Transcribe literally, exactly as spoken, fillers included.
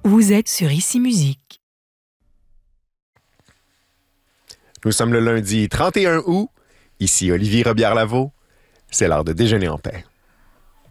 Vous êtes sur Ici Musique. Nous sommes le lundi trente et un août. Ici Olivier Robillard-Lavaux. C'est l'heure de déjeuner en paix.